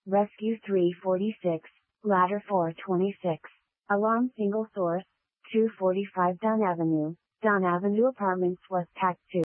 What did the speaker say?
Rescue 346, Ladder 426. Alarm single source, 245 Dunn Avenue, Dunn Avenue Apartments West Pack 2.